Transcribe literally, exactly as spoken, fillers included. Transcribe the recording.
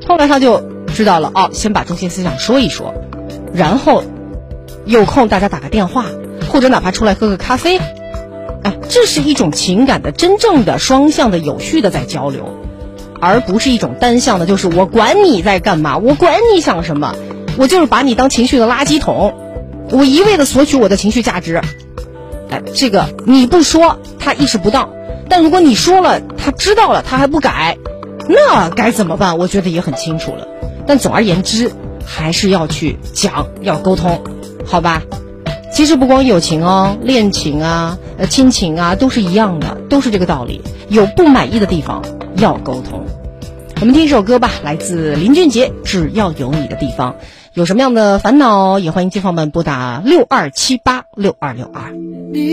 后来他就知道了，哦，先把中心思想说一说，然后有空大家打个电话，或者哪怕出来喝个咖啡，哎，这是一种情感的真正的双向的有序的在交流，而不是一种单向的，就是我管你在干嘛，我管你想什么，我就是把你当情绪的垃圾桶，我一味的索取我的情绪价值。哎，这个你不说他意识不到，但如果你说了他知道了他还不改，那该怎么办？我觉得也很清楚了。但总而言之还是要去讲，要沟通，好吧？其实不光友情哦，恋情啊、呃亲情啊都是一样的，都是这个道理。有不满意的地方要沟通。我们听一首歌吧，来自林俊杰，只要有你的地方。有什么样的烦恼，也欢迎街坊们拨打六二七八六二六二。